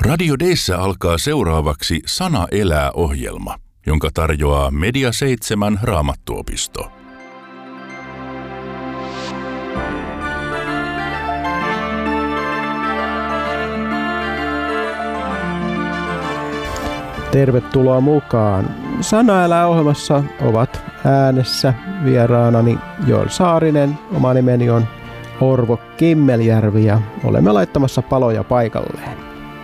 Radio Deissä alkaa seuraavaksi Sana elää -ohjelma, jonka tarjoaa Media 7 Raamattuopisto. Tervetuloa mukaan. Sana elää -ohjelmassa ovat äänessä vieraanani Joel Saarinen. Oma nimeni on Orvo Kimmeljärvi ja olemme laittamassa paloja paikalleen.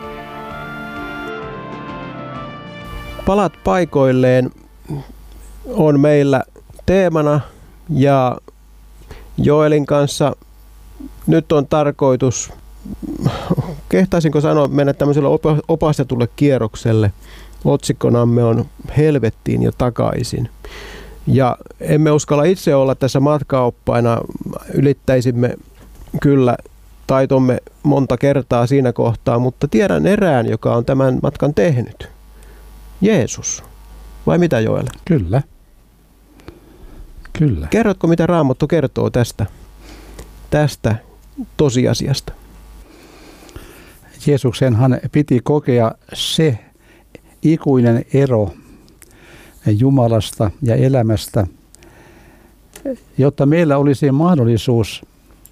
Palat paikoilleen on meillä teemana ja Joelin kanssa nyt on tarkoitus, kehtaisinko sanoa, mennä tämmöiselle opastetulle kierrokselle. Otsikkonamme on Helvettiin ja takaisin. Ja emme uskalla itse olla tässä matkaoppaina, ylittäisimme kyllä taitomme monta kertaa siinä kohtaa, mutta tiedän erään, joka on tämän matkan tehnyt. Jeesus. Vai mitä, Joel? Kyllä. Kerrotko, mitä Raamattu kertoo tästä tosiasiasta? Jeesuksenhan piti kokea se ikuinen ero Jumalasta ja elämästä, jotta meillä olisi mahdollisuus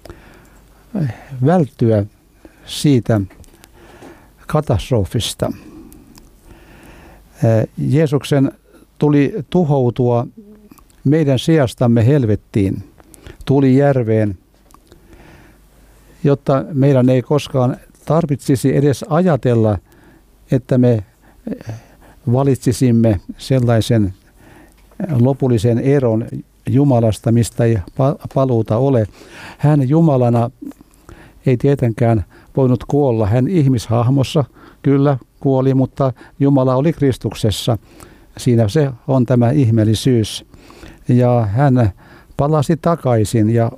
välttyä siitä katastrofista. Jeesuksen tuli tuhoutua meidän sijastamme helvettiin, tuli järveen, jotta meidän ei koskaan tarvitsisi edes ajatella, että me valitsisimme sellaisen lopullisen eron Jumalasta, mistä ei paluuta ole. Hän Jumalana ei tietenkään voinut kuolla. Hän ihmishahmossa kyllä kuoli, mutta Jumala oli Kristuksessa. Siinä se on tämä ihmeellisyys. Ja hän palasi takaisin ja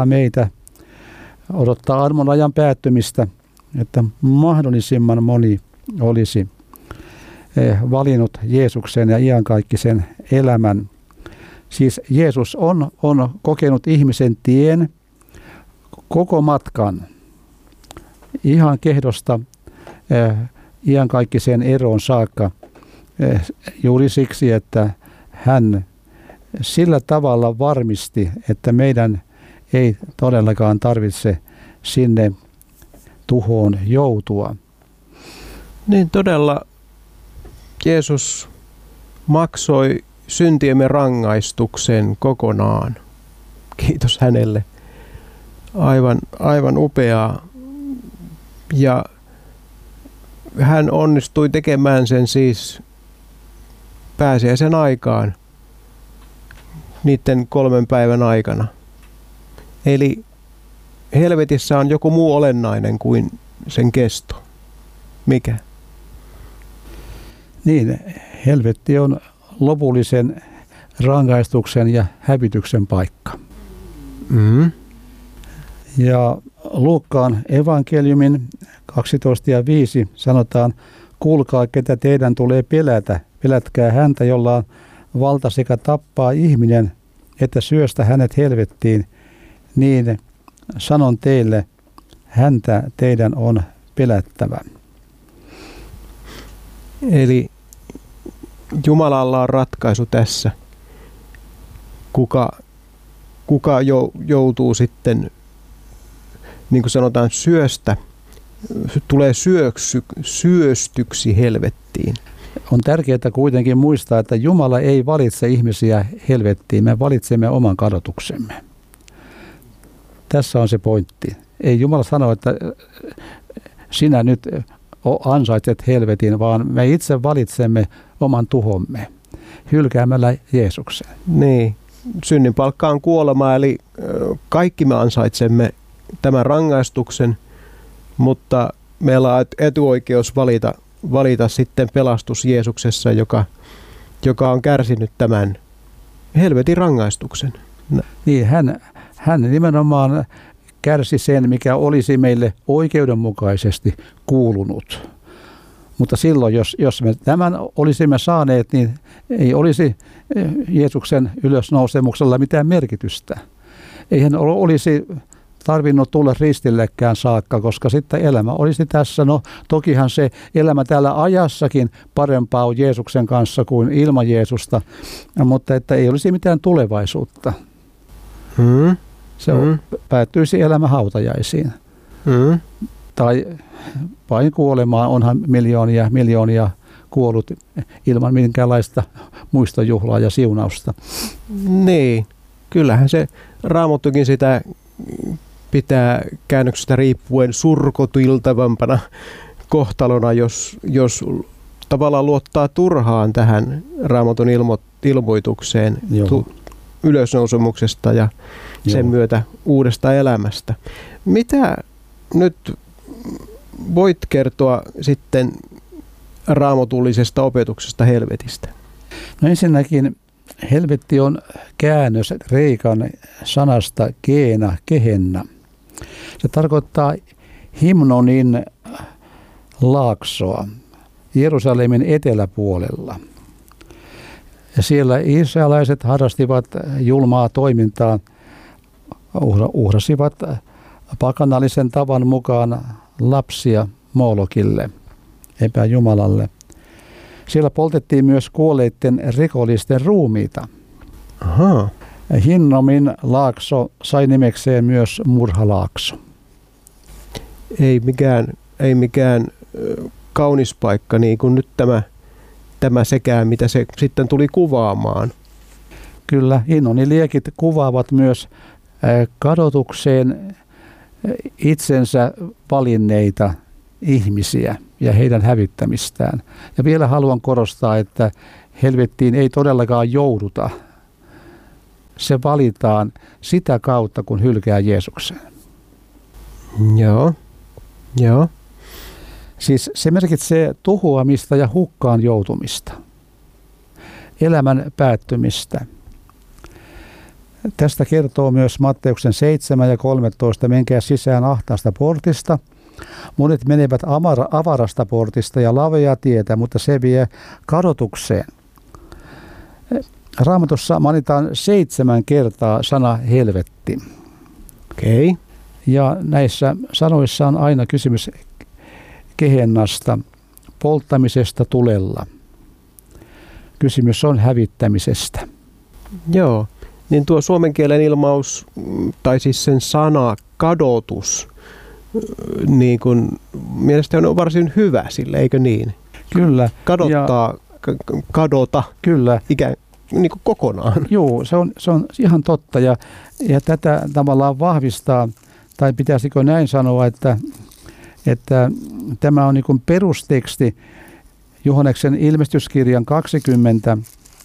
odottaa armon ajan päättymistä, että mahdollisimman moni olisi valinnut Jeesuksen ja iankaikkisen elämän. Siis Jeesus on kokenut ihmisen tien koko matkan ihan kehdosta iankaikkiseen eroon saakka juuri siksi, että hän sillä tavalla varmisti, että meidän ei todellakaan tarvitse sinne tuhoon joutua. Niin todella Jeesus maksoi syntiemme rangaistuksen kokonaan. Kiitos hänelle. Aivan upeaa. Ja hän onnistui tekemään sen siis pääsiäisen aikaan, niiden 3 päivän aikana. Eli helvetissä on joku muu olennainen kuin sen kesto. Mikä? Niin, helvetti on lopullisen rangaistuksen ja hävityksen paikka. Mm-hmm. Ja Luukkaan evankeliumin 12:5 sanotaan, kuulkaa, ketä teidän tulee pelätä. Pelätkää häntä, jolla on valta sekä tappaa ihminen, että syöstä hänet helvettiin. Niin sanon teille, häntä teidän on pelättävä. Eli Jumalalla on ratkaisu tässä. Kuka joutuu sitten, niin kuin sanotaan, tulee syöstyksi helvettiin. On tärkeää kuitenkin muistaa, että Jumala ei valitse ihmisiä helvettiin. Me valitsemme oman kadotuksemme. Tässä on se pointti. Ei Jumala sano, että sinä nyt ansaitset helvetin, vaan me itse valitsemme oman tuhomme hylkäämällä Jeesuksen. Niin, synnin palkka on kuolema, eli kaikki me ansaitsemme tämän rangaistuksen, mutta meillä on etuoikeus valita sitten pelastus Jeesuksessa, joka on kärsinyt tämän helvetin rangaistuksen. Niin, hän nimenomaan kärsi sen, mikä olisi meille oikeudenmukaisesti kuulunut. Mutta silloin, jos me tämän olisimme saaneet, niin ei olisi Jeesuksen ylösnousemuksella mitään merkitystä. Ei hän olisi tarvinnut tulla ristillekään saakka, koska sitten elämä olisi tässä. No tokihan se elämä täällä ajassakin parempaa on Jeesuksen kanssa kuin ilman Jeesusta, mutta että ei olisi mitään tulevaisuutta. Se päättyisi elämä hautajaisiin. Tai vain kuolemaan, onhan miljoonia kuollut ilman minkäänlaista muistojuhlaa ja siunausta. Niin, kyllähän se Raamattukin sitä pitää käännöksestä riippuen surkotiltavampana kohtalona, jos tavallaan luottaa turhaan tähän Raamatun ilmoitukseen ylösnousemuksesta ja sen myötä uudesta elämästä. Mitä nyt voit kertoa sitten raamatullisesta opetuksesta helvetistä? No ensinnäkin helvetti on käännös kreikan sanasta Gehenna. Se tarkoittaa Himnonin laaksoa Jerusalemin eteläpuolella. Ja siellä israelaiset harrastivat julmaa toimintaa, uhrasivat pakanallisen tavan mukaan lapsia Molokille, epäjumalalle. Siellä poltettiin myös kuolleiden rikollisten ruumiita. Aha. Hinnomin laakso sai nimekseen myös murhalaakso. Ei mikään kaunis paikka, niin kuin nyt tämä sekään, mitä se sitten tuli kuvaamaan. Kyllä, Hinnonin liekit kuvaavat myös kadotukseen itsensä valinneita ihmisiä ja heidän hävittämistään. Ja vielä haluan korostaa, että helvettiin ei todellakaan jouduta. Se valitaan sitä kautta, kun hylkää Jeesuksen. Joo. Siis se merkitsee tuhoamista ja hukkaan joutumista. Elämän päättymistä. Tästä kertoo myös Matteuksen 7 ja 13. Menkää sisään ahtaasta portista. Monet menevät avarasta portista ja laveaa tietä, mutta se vie kadotukseen. Raamatussa mainitaan 7 kertaa sana helvetti. Okei. Ja näissä sanoissa on aina kysymys Gehennasta, polttamisesta tulella. Kysymys on hävittämisestä. Joo, niin tuo suomen kielen ilmaus, tai siis sen sana kadotus, niin kuin mielestäni on varsin hyvä sille, eikö niin? Kyllä. Kadottaa, kadota. Kyllä. Ikään niin kuin kokonaan. Joo, se on ihan totta ja tätä tavallaan vahvistaa, tai pitäisikö näin sanoa, että tämä on niin kuin perusteksti Johanneksen ilmestyskirjan 20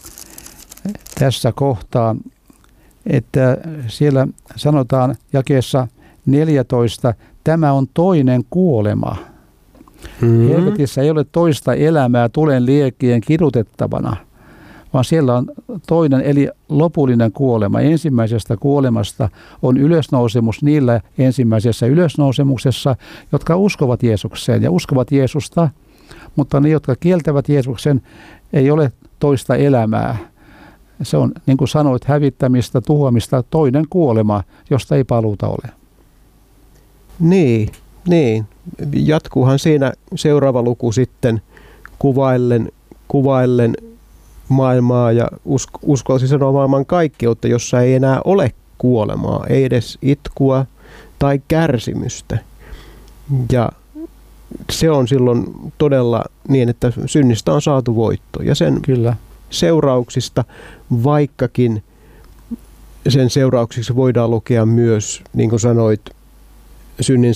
tässä kohtaa, että siellä sanotaan jakeessa 14, tämä on toinen kuolema. Helvetissä ei ole toista elämää tulen liekkien kidutettavana, vaan siellä on toinen eli lopullinen kuolema. Ensimmäisestä kuolemasta on ylösnousemus niillä ensimmäisessä ylösnousemuksessa, jotka uskovat Jeesukseen ja uskovat Jeesusta, mutta ne, jotka kieltävät Jeesuksen, ei ole toista elämää. Se on, niin kuin sanoit, hävittämistä, tuhoamista, toinen kuolema, josta ei paluuta ole. Niin. Jatkuuhan siinä seuraava luku sitten kuvaillen maailmaa ja uskallisin sanoa maailman kaikkeutta, jossa ei enää ole kuolemaa, ei edes itkua tai kärsimystä. Ja se on silloin todella niin, että synnistä on saatu voitto. Ja sen seurauksista, vaikkakin sen seurauksiksi voidaan lukea myös, niin kuin sanoit, synnin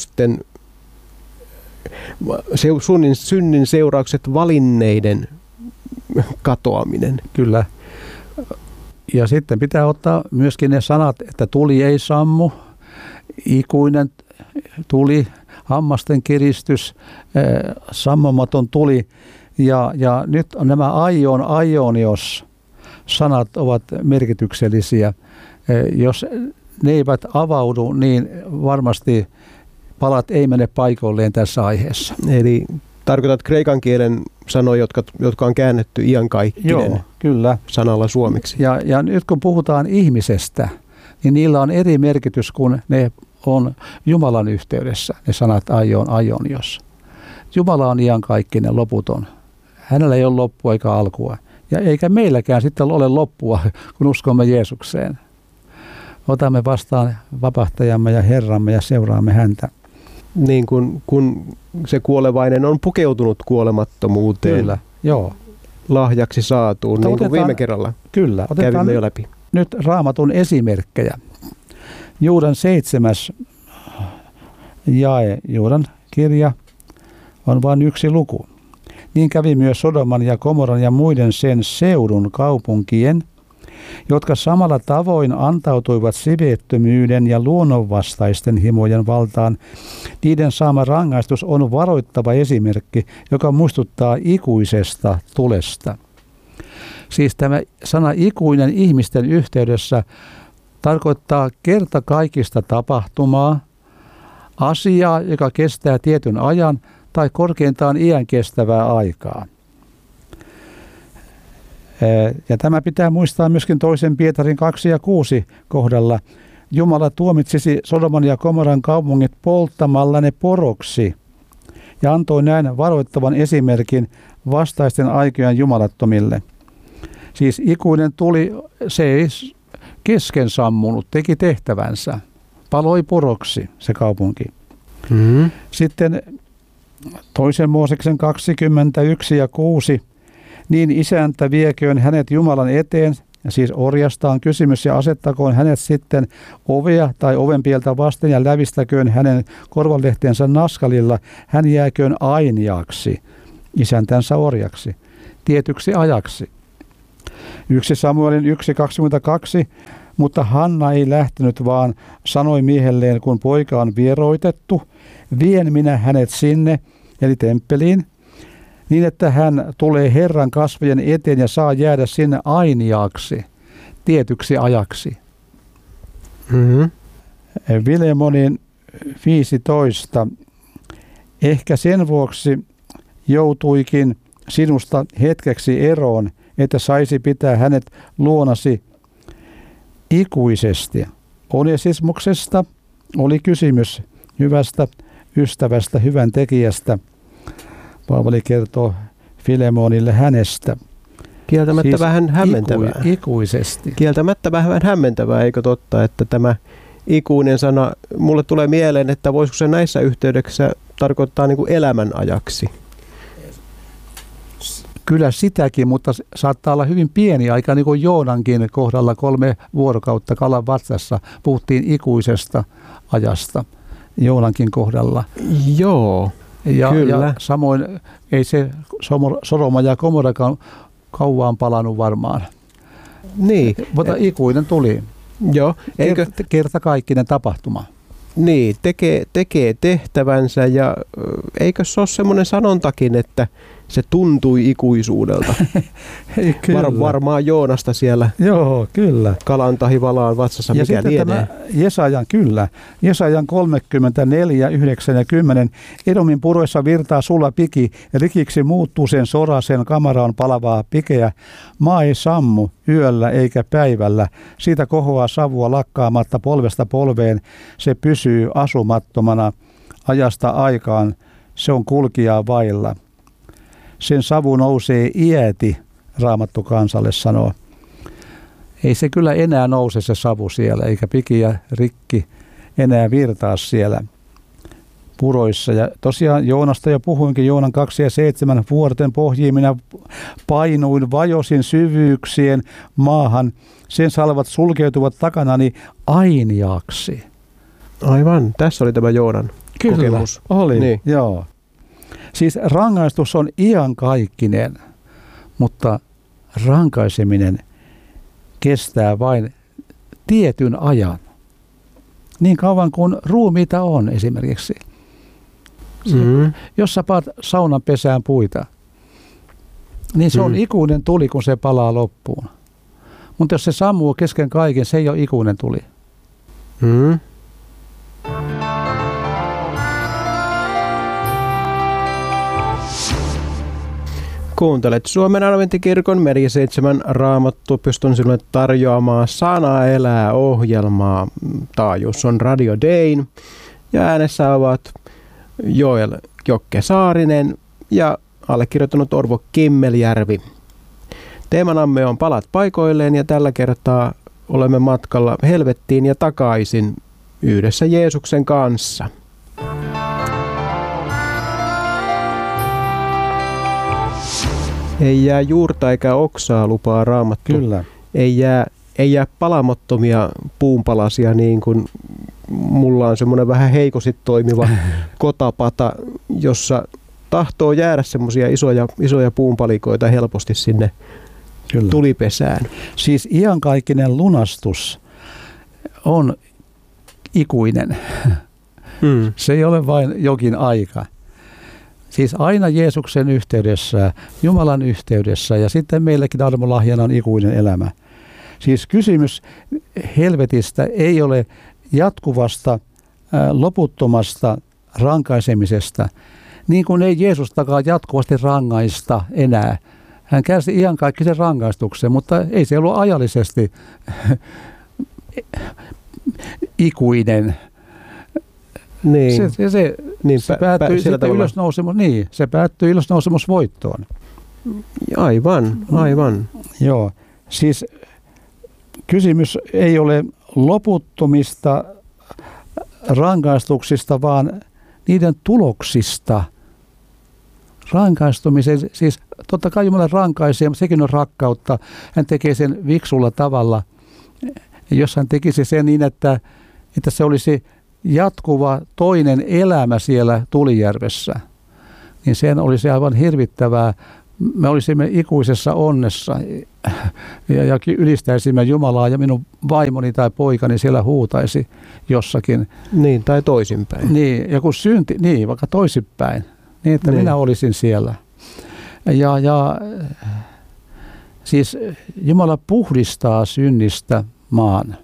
seuraukset valinneiden katoaminen. Kyllä. Ja sitten pitää ottaa myöskin ne sanat, että tuli ei sammu, ikuinen tuli, hammasten kiristys, sammumaton tuli. Ja nyt nämä aionios sanat ovat merkityksellisiä. Jos ne eivät avaudu, niin varmasti palat ei mene paikoilleen tässä aiheessa. Eli tarkoitat kreikan kielen sanoja, jotka on käännetty iankaikkinen sanalla suomeksi. Ja nyt kun puhutaan ihmisestä, niin niillä on eri merkitys kuin ne on Jumalan yhteydessä, ne sanat aion jos. Jumala on iankaikkinen, loputon. Hänellä ei ole loppua eikä alkua. Ja eikä meilläkään sitten ole loppua, kun uskomme Jeesukseen. Otamme vastaan vapahtajamme ja Herramme ja seuraamme häntä. Niin kun se kuolevainen on pukeutunut kuolemattomuuteen. Kyllä, joo. Lahjaksi saatuun, niin kuin viime kerralla kyllä, kävimme jo läpi. Nyt Raamatun esimerkkejä. Juudan 7. jae, Juudan kirja on vain yksi luku. Niin kävi myös Sodoman ja Gomoran ja muiden sen seudun kaupunkien, jotka samalla tavoin antautuivat siveettömyyden ja luonnonvastaisten himojen valtaan. Niiden saama rangaistus on varoittava esimerkki, joka muistuttaa ikuisesta tulesta. Siis tämä sana ikuinen ihmisten yhteydessä tarkoittaa kertakaikkista tapahtumaa, asiaa, joka kestää tietyn ajan tai korkeintaan iän kestävää aikaa. Ja tämä pitää muistaa myöskin 2. Pietarin 2 ja 6 kohdalla. Jumala tuomitsisi Sodoman ja Gomoran kaupungit polttamalla ne poroksi ja antoi näin varoittavan esimerkin vastaisten aikojen jumalattomille. Siis ikuinen tuli, se ei kesken sammunut, teki tehtävänsä. Paloi poroksi se kaupunki. Mm-hmm. Sitten 2. Mooseksen 21 ja 6. Niin isäntä vieköön hänet Jumalan eteen, siis orjastaan kysymys, ja asettakoon hänet sitten ovea tai ovenpieltä vasten ja lävistäköön hänen korvanlehteensä naskalilla. Hän jääköön ainiaksi, isäntänsä orjaksi, tietyksi ajaksi. 1 Samuelin 1.22. Mutta Hanna ei lähtenyt, vaan sanoi miehelleen, kun poika on vieroitettu, vien minä hänet sinne, eli temppeliin, niin että hän tulee Herran kasvojen eteen ja saa jäädä sinne ainiaksi, tietyksi ajaksi. Mm-hmm. Filemonin 15. Ehkä sen vuoksi joutuikin sinusta hetkeksi eroon, että saisi pitää hänet luonasi ikuisesti. Onesismuksesta oli kysymys, hyvästä ystävästä, hyvän tekijästä. Paavali kertoo Filemonille hänestä. Kieltämättä siis vähän hämmentävää. Ikuisesti. Kieltämättä vähän hämmentävää, eikö totta, että tämä ikuinen sana, mulle tulee mieleen, että voisiko se näissä yhteydessä tarkoittaa niin kuin elämän ajaksi? Kyllä sitäkin, mutta saattaa olla hyvin pieni aika, niin kuin Joonankin kohdalla 3 vuorokautta kalan vatsassa. Puhuttiin ikuisesta ajasta Joonankin kohdalla. Joo, kyllä. Ja samoin ei se Sodoma ja Gomorakaan kauan palannut varmaan. Niin. Mutta ikuinen tuli. Joo. Kertakaikkinen tapahtuma. Niin, tekee tehtävänsä ja eikö se ole semmoinen sanontakin, että se tuntui ikuisuudelta. Varmaan Joonasta siellä. Joo, kyllä. Kalan tahi valaan vatsassa, ja mikä lienee. Jesajan 34, 9 ja 10. Edomin puroissa virtaa sulla piki, ja rikiksi muuttuu sen sorasen kamaraan palavaa pikeä. Maa ei sammu yöllä eikä päivällä. Siitä kohoaa savua lakkaamatta polvesta polveen. Se pysyy asumattomana ajasta aikaan. Se on kulkijaa vailla. Sen savu nousee iäti, Raamattu kansalle sanoo. Ei se kyllä enää nouse se savu siellä, eikä piki ja rikki enää virtaa siellä puroissa. Ja tosiaan Joonasta jo puhuinkin, Joonan 2 ja 7 vuorten pohjiin minä painuin, vajosin syvyyksien maahan. Sen salvat sulkeutuvat takanani ainiaksi. Aivan, tässä oli tämä Joonan kokemus. Oli, niin. Joo. Siis rangaistus on iankaikkinen, mutta rankaiseminen kestää vain tietyn ajan. Niin kauan kuin ruumiita on esimerkiksi. Jos sä paat saunan pesään puita, niin se on ikuinen tuli, kun se palaa loppuun. Mutta jos se sammuu kesken kaiken, se ei ole ikuinen tuli. Kuuntelet Suomen Adventtikirkon Media 7 Raamattuopiston sinulle tarjoamaa Sana elää -ohjelmaa. Taajuus on Radio Dayn ja äänessä ovat Joel Jokke Saarinen ja allekirjoittanut Orvo Kimmeljärvi. Teemanamme on Palat paikoilleen ja tällä kertaa olemme matkalla helvettiin ja takaisin yhdessä Jeesuksen kanssa. Ei jää juurta eikä oksaa, lupaa Raamattu. Kyllä. Ei jää palamattomia puunpalasia, niin kuin mulla on semmoinen vähän heikosti toimiva kotapata, jossa tahtoo jäädä semmoisia isoja puunpalikoita helposti sinne Kyllä. tulipesään. Siis iankaikkinen lunastus on ikuinen. Se ei ole vain jokin aika. Siis aina Jeesuksen yhteydessä, Jumalan yhteydessä ja sitten meillekin armolahjana on ikuinen elämä. Siis kysymys helvetistä ei ole jatkuvasta, loputtomasta rankaisemisesta, niin kuin ei Jeesustakaan jatkuvasti rangaista enää. Hän kärsi iankaikkisen rangaistuksen, mutta ei se ollut ajallisesti ikuinen. Niin. Se päättyi sitten se päättyi ylösnousemusvoittoon. Aivan. Joo, siis kysymys ei ole loputtomista rangaistuksista, vaan niiden tuloksista. Rankaistumisen, siis totta kai Jumala rankaisee, mutta sekin on rakkautta. Hän tekee sen viksulla tavalla. Jos hän tekisi sen niin, että se olisi jatkuva toinen elämä siellä Tulijärvessä, niin sen olisi aivan hirvittävää. Me olisimme ikuisessa onnessa ja ylistäisimme Jumalaa ja minun vaimoni tai poikani siellä huutaisi jossakin. Niin, tai toisinpäin. Niin, ja kun vaikka toisinpäin, niin että minä olisin siellä. Ja siis Jumala puhdistaa synnistä maan.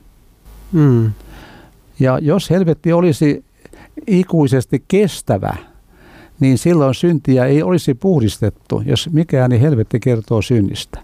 Ja jos helvetti olisi ikuisesti kestävä, niin silloin syntiä ei olisi puhdistettu. Jos mikään, niin helvetti kertoo synnistä.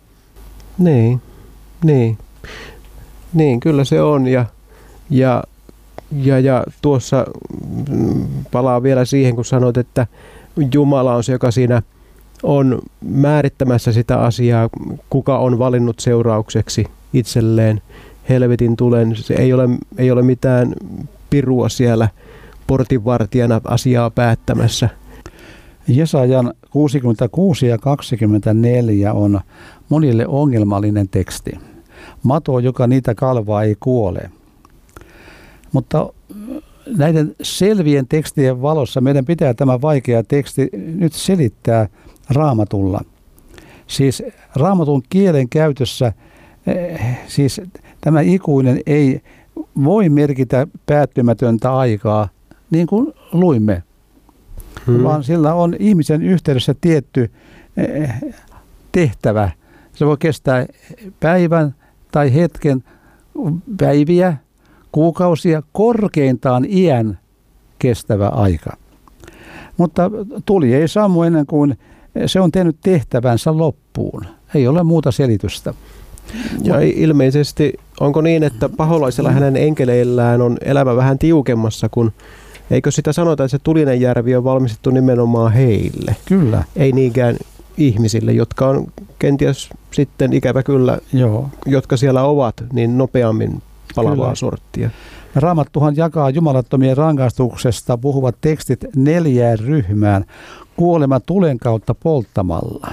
Niin, kyllä se on. Ja tuossa palaa vielä siihen, kun sanoit, että Jumala on se, joka siinä on määrittämässä sitä asiaa, kuka on valinnut seuraukseksi itselleen helvetin tulen. Se ei ole mitään pirua siellä portinvartijana asiaa päättämässä. Jesajan 66 ja 24 on monille ongelmallinen teksti. Mato, joka niitä kalvaa, ei kuole. Mutta näiden selvien tekstien valossa meidän pitää tämä vaikea teksti nyt selittää Raamatulla. Siis Raamatun kielen käytössä siis tämä ikuinen ei voi merkitä päättymätöntä aikaa, niin kuin luimme, vaan sillä on ihmisen yhteydessä tietty tehtävä. Se voi kestää päivän tai hetken, päiviä, kuukausia, korkeintaan iän kestävä aika. Mutta tuli ei sammu ennen kuin se on tehnyt tehtävänsä loppuun. Ei ole muuta selitystä. Ja ilmeisesti onko niin, että paholaisella hänen enkeleillään on elämä vähän tiukemmassa, kun eikö sitä sanota, että se tulinen järvi on valmistettu nimenomaan heille? Kyllä. Ei niinkään ihmisille, jotka on kenties sitten ikävä kyllä, jotka siellä ovat, niin nopeammin palavaa sorttia. Raamattuhan jakaa jumalattomien rangaistuksesta puhuvat tekstit 4 ryhmään kuolema tulen kautta polttamalla.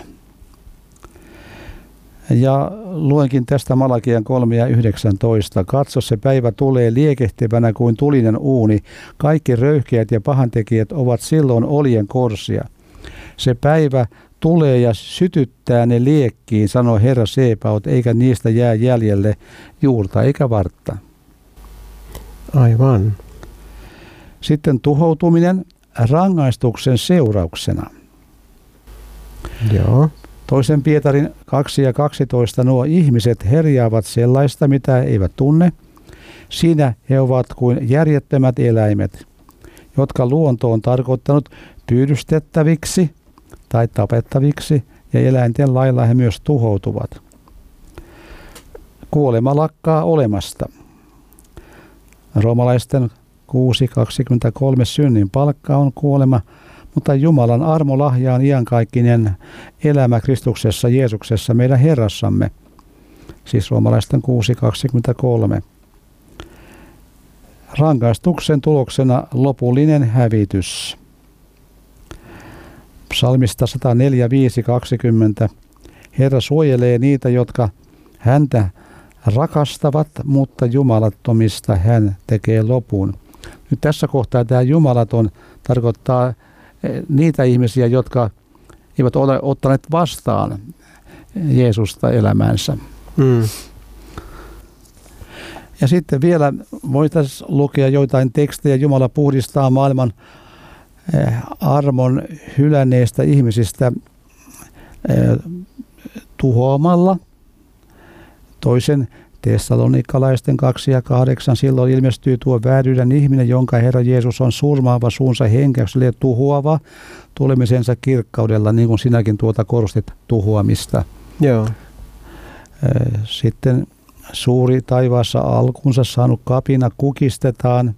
Ja luenkin tästä Malakian 3 ja 19. Katso, se päivä tulee liekehtivänä kuin tulinen uuni. Kaikki röyhkeät ja pahantekijät ovat silloin oljen korsia. Se päivä tulee ja sytyttää ne liekkiin, sanoo Herra Sebaot, eikä niistä jää jäljelle juurta eikä vartta. Aivan. Sitten tuhoutuminen rangaistuksen seurauksena. Joo. 2. Pietarin 2 ja 12 nuo ihmiset herjaavat sellaista, mitä eivät tunne. Siinä he ovat kuin järjettömät eläimet, jotka luonto on tarkoittanut pyydystettäviksi tai tapettaviksi ja eläinten lailla he myös tuhoutuvat. Kuolema lakkaa olemasta. Roomalaisten 6.23 synnin palkka on kuolema, mutta Jumalan armolahja on iankaikkinen elämä Kristuksessa Jeesuksessa meidän Herrassamme. Siis Roomalaisten 6.23. Rangaistuksen tuloksena lopullinen hävitys. Psalmista 104.5.20. Herra suojelee niitä, jotka häntä rakastavat, mutta jumalattomista hän tekee lopun. Nyt tässä kohtaa tämä jumalaton tarkoittaa niitä ihmisiä, jotka eivät ole ottaneet vastaan Jeesusta elämäänsä. Ja sitten vielä voitaisiin lukea joitain tekstejä. Jumala puhdistaa maailman armon hylänneistä ihmisistä tuhoamalla. Toisen Tessalonikkalaisten 2:8. Silloin ilmestyy tuo vääryyden ihminen, jonka Herra Jeesus on surmaava suunsa henkäykselle ja tuhoava tulemisensa kirkkaudella, niin kuin sinäkin tuota korostit tuhoamista. Joo. Sitten suuri taivaassa alkunsa saanut kapina kukistetaan.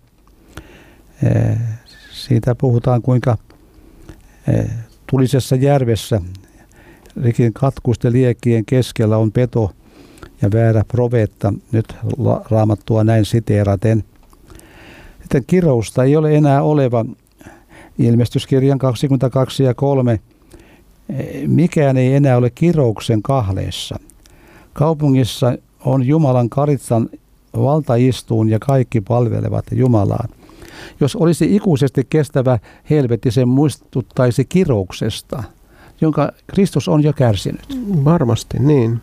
Siitä puhutaan, kuinka tulisessa järvessä rikin katkusten liekkien keskellä on peto ja väärä profeetta, nyt Raamattua näin siteeraten. Sitten kirousta ei ole enää oleva. Ilmestyskirjan 22:3. Mikään ei enää ole kirouksen kahleessa. Kaupungissa on Jumalan karitsan valtaistuun ja kaikki palvelevat Jumalaa. Jos olisi ikuisesti kestävä helvetti, se muistuttaisi kirouksesta, jonka Kristus on jo kärsinyt. Varmasti niin.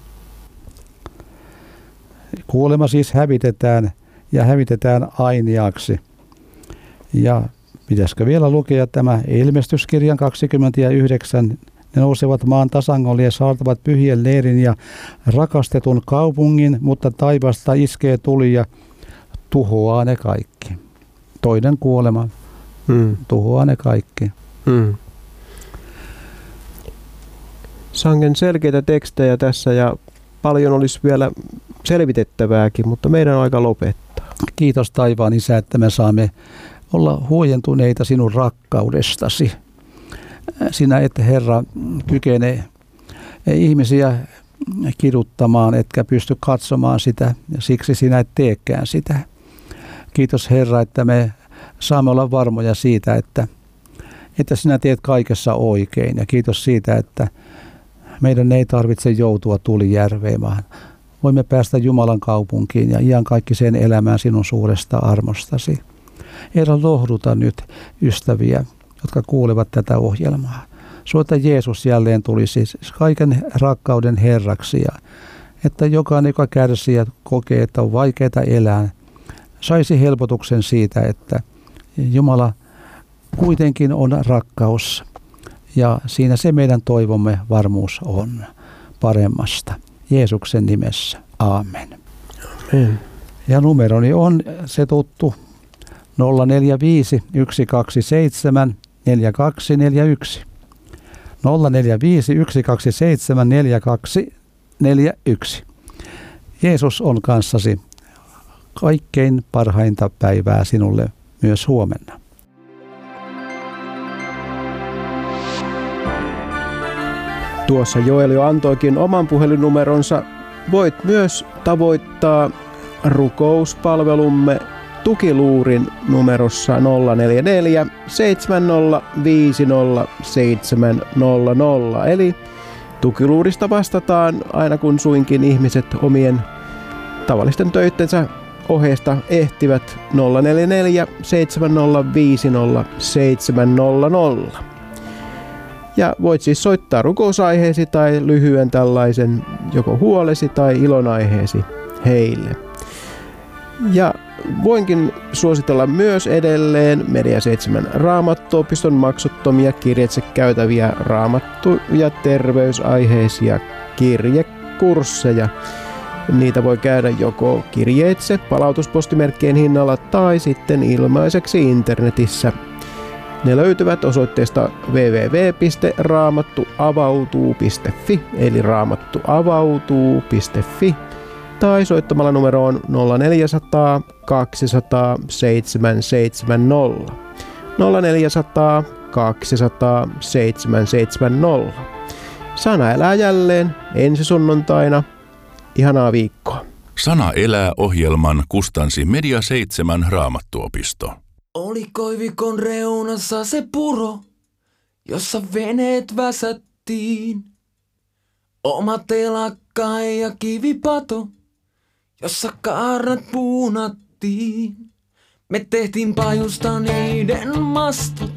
Kuolema siis hävitetään ja hävitetään ainiaksi. Ja pitäisikö vielä lukea tämä Ilmestyskirjan 29. Ne nousevat maan tasangolle ja saartavat pyhien leirin ja rakastetun kaupungin, mutta taivasta iskee tuli ja tuhoaa ne kaikki. Toinen kuolema tuhoaa ne kaikki. Sangen selkeitä tekstejä tässä ja paljon olisi vielä selvitettävääkin, mutta meidän on aika lopettaa. Kiitos taivaan Isä, että me saamme olla huojentuneita sinun rakkaudestasi. Sinä et, Herra, kykene ihmisiä kiduttamaan, etkä pysty katsomaan sitä, ja siksi sinä et teekään sitä. Kiitos, Herra, että me saamme olla varmoja siitä, että sinä teet kaikessa oikein. Ja kiitos siitä, että meidän ei tarvitse joutua tulijärveen, vaan voimme päästä Jumalan kaupunkiin ja iankaikkiseen elämään sinun suuresta armostasi. Herra, lohduta nyt ystäviä, jotka kuulevat tätä ohjelmaa. Suota Jeesus jälleen tulisi kaiken rakkauden Herraksi ja että jokainen, joka kärsii ja kokee, että on vaikeaa elää, saisi helpotuksen siitä, että Jumala kuitenkin on rakkaus ja siinä se meidän toivomme varmuus on paremmasta. Jeesuksen nimessä. Aamen. Amen. Ja numeroni on se tuttu 045 127 4241. 045 127 4241. Jeesus on kanssasi. Kaikkein parhainta päivää sinulle myös huomenna. Tuossa Joel jo antoikin oman puhelinnumeronsa. Voit myös tavoittaa rukouspalvelumme tukiluurin numerossa 044 7050 700. Eli tukiluurista vastataan aina kun suinkin ihmiset omien tavallisten töittensä ohjeesta ehtivät 044 7050 700. Ja voit siis soittaa rukousaiheesi tai lyhyen tällaisen joko huolesi tai ilonaiheesi heille. Ja voinkin suositella myös edelleen Media 7 Raamattuopiston maksuttomia kirjeitse käytäviä raamattu- ja terveysaiheisia kirjekursseja. Niitä voi käydä joko kirjeitse palautuspostimerkkien hinnalla tai sitten ilmaiseksi internetissä Ne löytyvät osoitteesta www.raamattuavautuu.fi eli raamattuavautuu.fi tai soittamalla numeroon 0400 200 770. 0400 200 770. Sana elää jälleen ensi sunnuntaina. Ihanaa viikkoa. Sana elää -ohjelman kustansi Media 7 Raamattuopisto. Oli koivikon reunassa se puro, jossa veneet väsättiin. Oma telakka ja kivipato, jossa kaarnat puunattiin. Me tehtiin pajusta niiden mastot